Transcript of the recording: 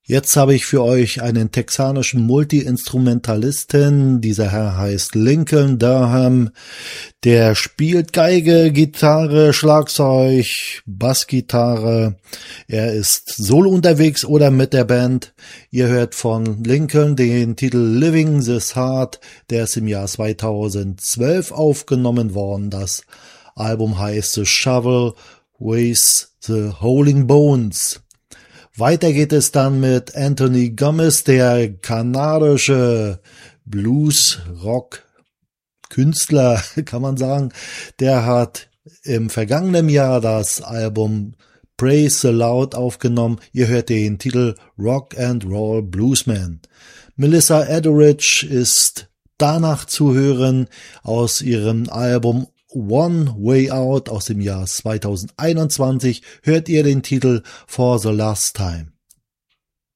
Jetzt habe ich für euch einen texanischen Multi-Instrumentalisten. Dieser Herr heißt Lincoln Durham. Der spielt Geige, Gitarre, Schlagzeug, Bassgitarre. Er ist solo unterwegs oder mit der Band. Ihr hört von Lincoln den Titel Living This Heart. Der ist im Jahr 2012 aufgenommen worden. Das Album heißt The Shovel with the Howling Bones. Weiter geht es dann mit Anthony Gomez, der kanadische Blues-Rock-Künstler, kann man sagen. Der hat im vergangenen Jahr das Album Praise the Loud aufgenommen. Ihr hört den Titel Rock and Roll Bluesman. Melissa Etheridge ist danach zu hören aus ihrem Album One Way Out aus dem Jahr 2021 hört ihr den Titel For the Last Time.